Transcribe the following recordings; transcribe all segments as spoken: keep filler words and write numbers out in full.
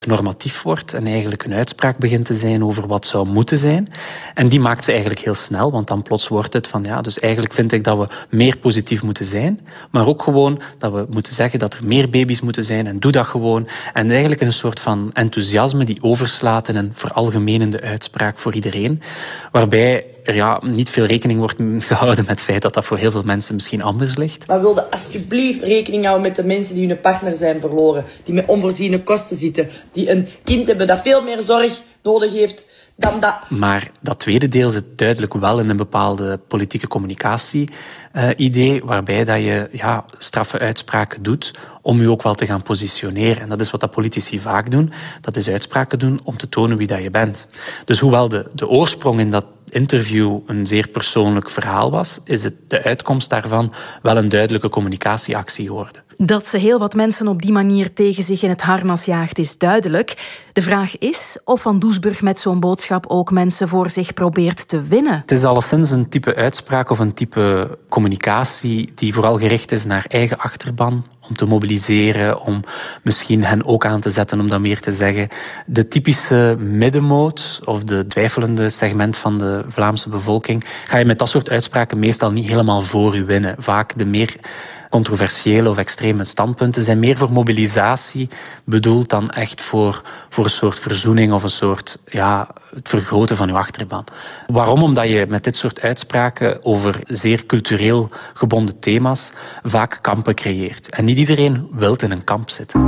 normatief wordt en eigenlijk een uitspraak begint te zijn over wat zou moeten zijn. En die maakt ze eigenlijk heel snel, want dan plots wordt het van ja, dus eigenlijk vind ik dat we meer positief moeten zijn, maar ook gewoon dat we moeten zeggen dat er meer baby's moeten zijn en doe dat gewoon. En eigenlijk een soort van enthousiasme die overslaat in een veralgemenende uitspraak voor iedereen, waarbij er ja, niet veel rekening wordt gehouden met het feit dat dat voor heel veel mensen misschien anders ligt. Maar wilde alsjeblieft rekening houden met de mensen die hun partner zijn verloren, die met onvoorziene kosten zitten, die een kind hebben dat veel meer zorg nodig heeft dan dat. Maar dat tweede deel zit duidelijk wel in een bepaalde politieke communicatie-idee, uh, waarbij dat je ja, straffe uitspraken doet om je ook wel te gaan positioneren. En dat is wat dat politici vaak doen. Dat is uitspraken doen om te tonen wie dat je bent. Dus hoewel de, de oorsprong in dat interview een zeer persoonlijk verhaal was, is het de uitkomst daarvan wel een duidelijke communicatieactie geworden. Dat ze heel wat mensen op die manier tegen zich in het harnas jaagt is duidelijk. De vraag is of Van Doesburg met zo'n boodschap ook mensen voor zich probeert te winnen. Het is alleszins een type uitspraak of een type communicatie die vooral gericht is naar eigen achterban, om te mobiliseren, om misschien hen ook aan te zetten om dat meer te zeggen. De typische middenmoot of de twijfelende segment van de Vlaamse bevolking ga je met dat soort uitspraken meestal niet helemaal voor u winnen. Vaak de meer controversiële of extreme standpunten zijn meer voor mobilisatie bedoeld dan echt voor, voor een soort verzoening of een soort ja, het vergroten van uw achterban. Waarom? Omdat je met dit soort uitspraken over zeer cultureel gebonden thema's vaak kampen creëert. En niet iedereen wil in een kamp zitten.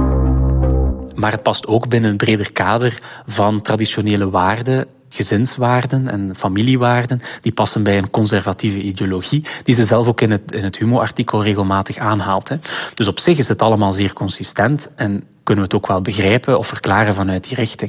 Maar het past ook binnen een breder kader van traditionele waarden, gezinswaarden en familiewaarden, die passen bij een conservatieve ideologie, die ze zelf ook in het, in het Humo-artikel regelmatig aanhaalt. Hè. Dus op zich is het allemaal zeer consistent en kunnen we het ook wel begrijpen of verklaren vanuit die richting.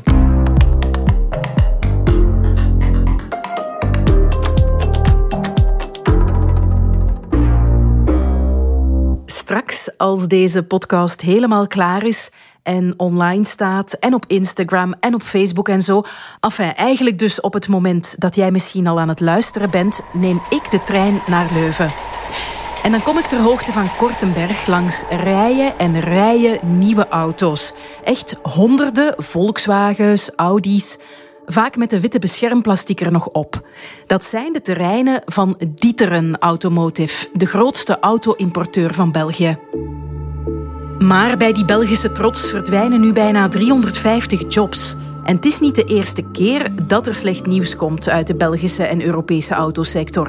Straks, als deze podcast helemaal klaar is en online staat, en op Instagram en op Facebook en zo. Enfin, eigenlijk dus op het moment dat jij misschien al aan het luisteren bent, neem ik de trein naar Leuven. En dan kom ik ter hoogte van Kortenberg langs rijen en rijen nieuwe auto's. Echt honderden Volkswagens, Audi's, vaak met de witte beschermplastic er nog op. Dat zijn de terreinen van D'Ieteren Automotive, de grootste auto-importeur van België. Maar bij die Belgische trots verdwijnen nu bijna driehonderdvijftig jobs. En het is niet de eerste keer dat er slecht nieuws komt uit de Belgische en Europese autosector.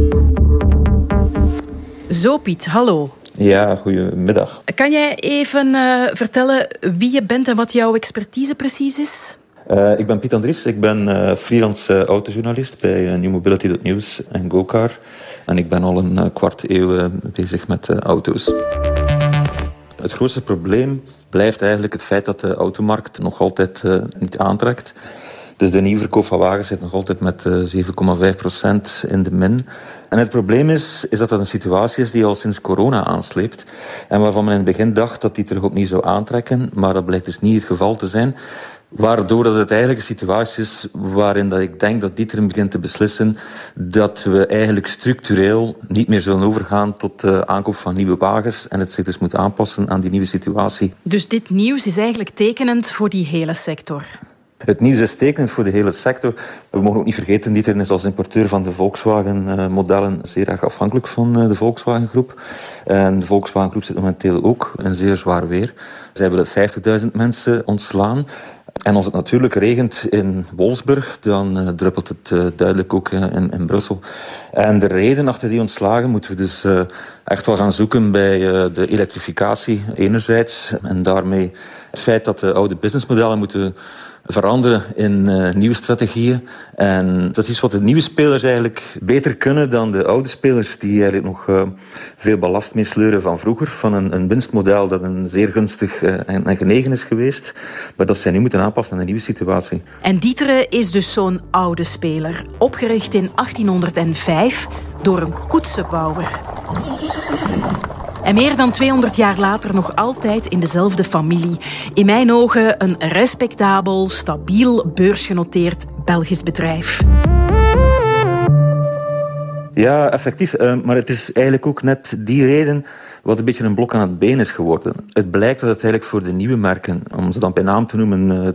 Zo Piet, hallo. Ja, goedemiddag. Kan jij even uh, vertellen wie je bent en wat jouw expertise precies is? Uh, ik ben Piet Andries, ik ben uh, freelance uh, autojournalist bij uh, New Mobility dot News en GoCar. En ik ben al een uh, kwart eeuw uh, bezig met uh, auto's. Het grootste probleem blijft eigenlijk het feit dat de automarkt nog altijd uh, niet aantrekt. Dus de nieuwverkoop van wagens zit nog altijd met uh, zeven komma vijf procent in de min. En het probleem is, is dat dat een situatie is die al sinds corona aansleept. En waarvan men in het begin dacht dat die terug opnieuw zou aantrekken. Maar dat blijkt dus niet het geval te zijn. Waardoor dat het eigenlijk een situatie is waarin dat ik denk dat D'Ieteren begint te beslissen dat we eigenlijk structureel niet meer zullen overgaan tot de aankoop van nieuwe wagens en het zich dus moet aanpassen aan die nieuwe situatie. Dus dit nieuws is eigenlijk tekenend voor die hele sector? Het nieuws is tekenend voor de hele sector. We mogen ook niet vergeten, D'Ieteren is als importeur van de Volkswagen-modellen zeer erg afhankelijk van de Volkswagen-groep. En de Volkswagen-groep zit momenteel ook in zeer zwaar weer. Zij willen vijftigduizend mensen ontslaan. En als het natuurlijk regent in Wolfsburg, dan uh, druppelt het uh, duidelijk ook uh, in, in Brussel. En de reden achter die ontslagen moeten we dus uh, echt wel gaan zoeken bij uh, de elektrificatie enerzijds. En daarmee het feit dat de oude businessmodellen moeten veranderen in uh, nieuwe strategieën. En dat is wat de nieuwe spelers eigenlijk beter kunnen dan de oude spelers die eigenlijk nog uh, veel ballast meesleuren van vroeger. Van een, een winstmodel dat een zeer gunstig uh, en, en genegen is geweest. Maar dat zij nu moeten aanpassen aan de nieuwe situatie. En D'Ieteren is dus zo'n oude speler. Opgericht in achttienhonderdvijf door een koetsenbouwer. En meer dan tweehonderd jaar later nog altijd in dezelfde familie. In mijn ogen een respectabel, stabiel, beursgenoteerd Belgisch bedrijf. Ja, effectief. Uh, maar het is eigenlijk ook net die reden wat een beetje een blok aan het been is geworden. Het blijkt dat het eigenlijk voor de nieuwe merken, om ze dan bij naam te noemen, uh,